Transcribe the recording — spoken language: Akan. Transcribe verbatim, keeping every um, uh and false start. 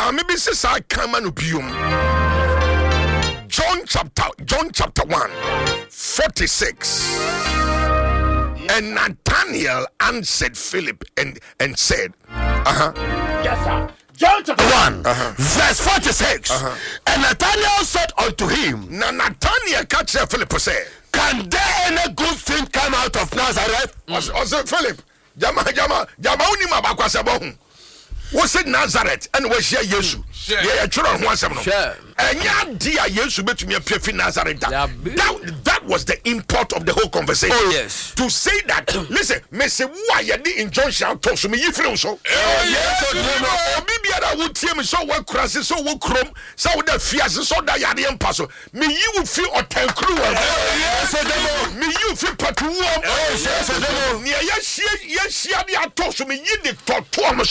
Mama be says I come and opium. John chapter John chapter one, forty-six. And Nathanael answered Philip and, and said, uh-huh. Yes, sir. John chapter one, uh-huh. verse forty-six. Uh-huh. And Nathanael said unto him, Now Nathanael catch Philip said, can there any good thing come out of Nazareth? Mm. Also, Philip, Jama, Jama, Jama, Unima Bakwasabon. What's it Nazareth? And was here Yesu? Yeah, children once a month. And yeah, dear Yesu, bet me a pure Nazareth. That, that was the import of the whole conversation. Oh, yes. To say that, listen, me say, why you did in John shall talk to me, you feel so. Oh, yes, or maybe I would tell me so what crosses, so what chrome, so the fears, so that you didn't pass. Me, you would feel a ten crew. Yes, me, you feel patu. Yes, yes, yes, yes, yes, yes, yes, yes, yes,